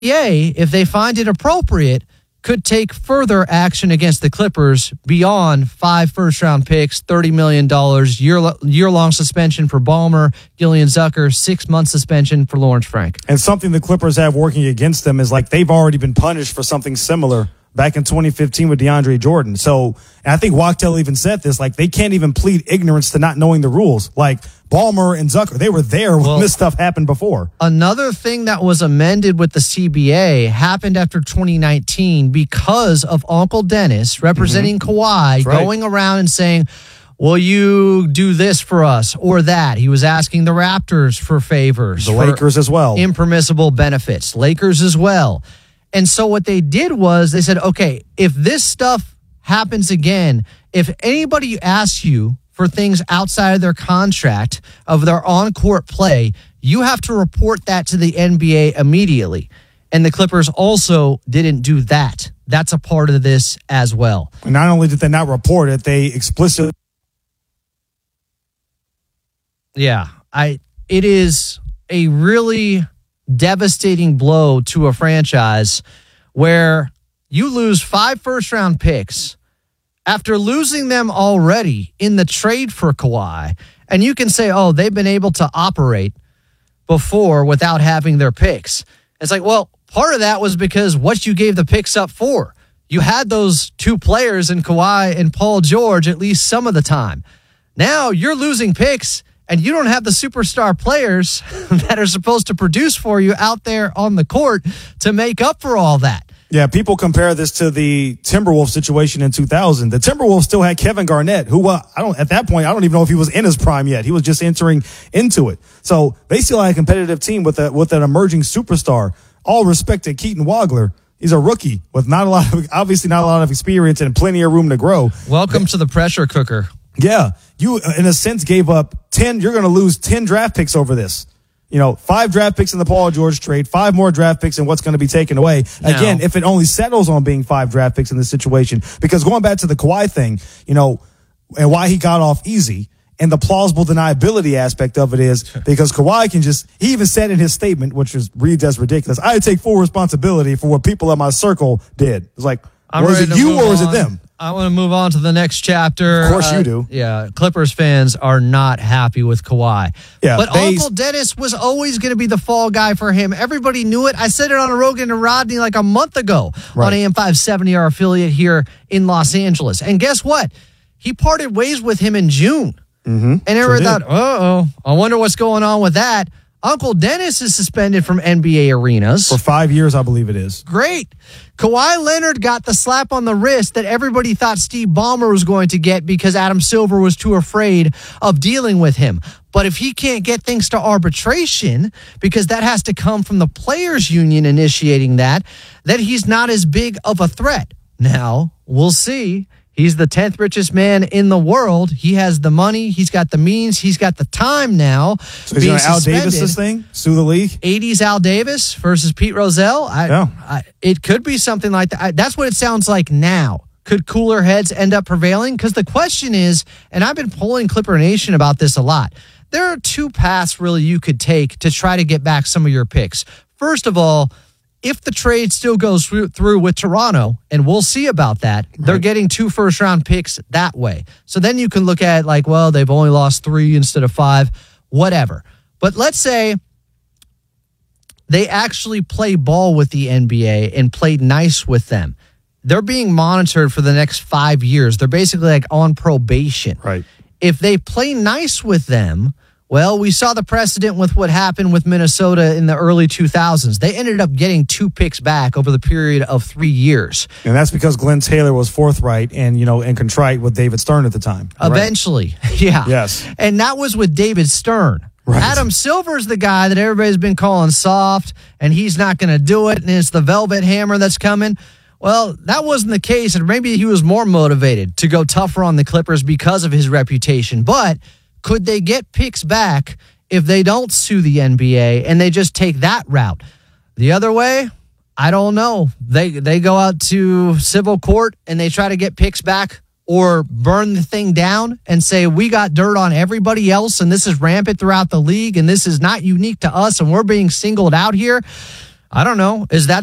NBA, if they find it appropriate, could take further action against the Clippers beyond 5 first-round picks, $30 million, year-long suspension for Ballmer, Gillian Zucker, 6-month suspension for Lawrence Frank. And something the Clippers have working against them is like they've already been punished for something similar back in 2015 with DeAndre Jordan. So, and I think Wachtell even said this, like they can't even plead ignorance to not knowing the rules. Like Ballmer and Zucker, they were there when this stuff happened before. Another thing that was amended with the CBA happened after 2019 because of Uncle Dennis representing Kawhi going around and saying, will you do this for us or that? He was asking the Raptors for favors. The Lakers as well. Impermissible benefits. Lakers as well. And so what they did was they said, okay, if this stuff happens again, if anybody asks you for things outside of their contract of their on-court play, you have to report that to the NBA immediately. And the Clippers also didn't do that. That's a part of this as well. And not only did they not report it, they explicitly... Yeah, it is a really devastating blow to a franchise where you lose 5 first-round picks after losing them already in the trade for Kawhi, and you can say, oh, they've been able to operate before without having their picks. It's like, well, part of that was because what you gave the picks up for. You had those 2 players in Kawhi and Paul George at least some of the time. Now you're losing picks, and you don't have the superstar players that are supposed to produce for you out there on the court to make up for all that. Yeah, people compare this to the Timberwolves situation in 2000. The Timberwolves still had Kevin Garnett, who at that point, I don't even know if he was in his prime yet. He was just entering into it. So they still had a competitive team with an emerging superstar. All respect to Keaton Wagler. He's a rookie with obviously not a lot of experience and plenty of room to grow. Welcome to the pressure cooker. Yeah, you in a sense gave up 10. You're going to lose 10 draft picks over this. 5 draft picks in the Paul George trade, 5 more draft picks and what's going to be taken away. Again, if it only settles on being 5 draft picks in this situation, because going back to the Kawhi thing, and why he got off easy and the plausible deniability aspect of it is because Kawhi he even said in his statement, which reads as ridiculous, I take full responsibility for what people in my circle did. It's like, was it you or was it them? I want to move on to the next chapter. Of course you do. Yeah, Clippers fans are not happy with Kawhi. Yeah, but Uncle Dennis was always going to be the fall guy for him. Everybody knew it. I said it on Rogan and Rodney like a month ago on AM 570, our affiliate here in Los Angeles. And guess what? He parted ways with him in June. Mm-hmm. And everyone thought, I wonder what's going on with that. Uncle Dennis is suspended from NBA arenas. For 5 years, I believe it is. Great. Kawhi Leonard got the slap on the wrist that everybody thought Steve Ballmer was going to get because Adam Silver was too afraid of dealing with him. But if he can't get things to arbitration, because that has to come from the players' union initiating that he's not as big of a threat. Now, we'll see. He's the 10th richest man in the world. He has the money. He's got the means. He's got the time now. So he's going to Al Davis this thing? Sue the league? 80s Al Davis versus Pete Rozelle. It could be something like that. That's what it sounds like now. Could cooler heads end up prevailing? Because the question is, and I've been polling Clipper Nation about this a lot, there are 2 paths really you could take to try to get back some of your picks. First of all, if the trade still goes through with Toronto, and we'll see about that, they're getting 2 first-round picks that way. So then you can look at it like, they've only lost 3 instead of 5, whatever. But let's say they actually play ball with the NBA and played nice with them. They're being monitored for the next 5 years. They're basically like on probation. Right. If they play nice with them, well, we saw the precedent with what happened with Minnesota in the early 2000s. They ended up getting 2 picks back over the period of 3 years. And that's because Glenn Taylor was forthright and contrite with David Stern at the time. Eventually, yeah. Yes. And that was with David Stern. Right. Adam Silver's the guy that everybody's been calling soft, and he's not going to do it, and it's the Velvet Hammer that's coming. Well, that wasn't the case, and maybe he was more motivated to go tougher on the Clippers because of his reputation. But could they get picks back if they don't sue the NBA and they just take that route? The other way, I don't know. They go out to civil court and they try to get picks back or burn the thing down and say, we got dirt on everybody else and this is rampant throughout the league and this is not unique to us and we're being singled out here. I don't know. Is that